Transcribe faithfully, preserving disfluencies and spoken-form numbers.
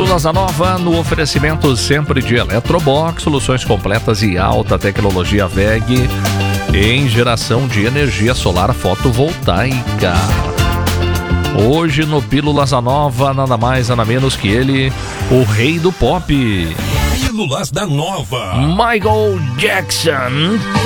Pílulas Nova no oferecimento sempre de Eletrobox, soluções completas e alta tecnologia W E G em geração de energia solar fotovoltaica. Hoje no Pílulas Nova, nada mais, nada menos que ele, o rei do pop. Pílulas da Nova. Michael Jackson.